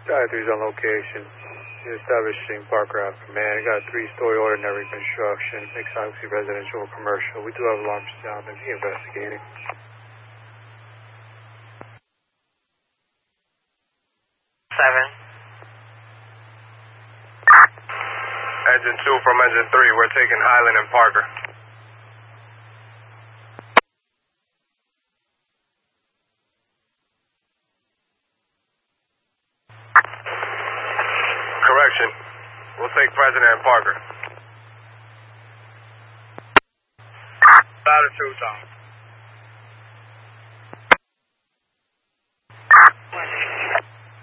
3's on location. Establishing Parker Ave Command. I got a 3-story ordinary construction. Mixed occupancy residential and commercial. We do have alarms down and investigating. 7. Engine 2 from Engine 3. We're taking Highland and Parker. Correction. We'll take President and Parker. Louder 2, Tom.